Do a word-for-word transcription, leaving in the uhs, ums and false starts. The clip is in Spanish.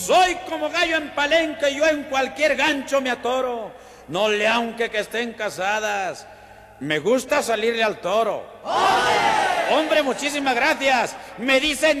Soy como gallo en palenque, yo en cualquier gancho me atoro. No le aunque que estén casadas, me gusta salirle al toro. ¡Hombre! Hombre, muchísimas gracias. Me dicen